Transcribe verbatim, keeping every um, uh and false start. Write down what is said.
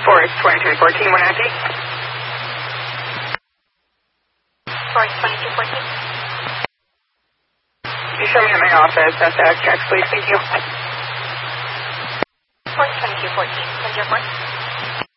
Forest twenty-two fourteen, one empty. Forest twenty-two fourteen. You show me at my office. That's the extract, please. Thank you. Forest twenty-two fourteen. Send your report.